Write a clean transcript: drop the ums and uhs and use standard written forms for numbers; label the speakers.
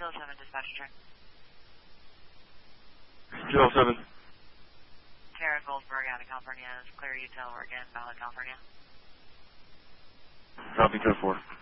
Speaker 1: 207 dispatcher check.
Speaker 2: 207.
Speaker 1: Tara Goldsberg out of California. It's clear you tell Oregon, Valley, California.
Speaker 2: Copy 10-4.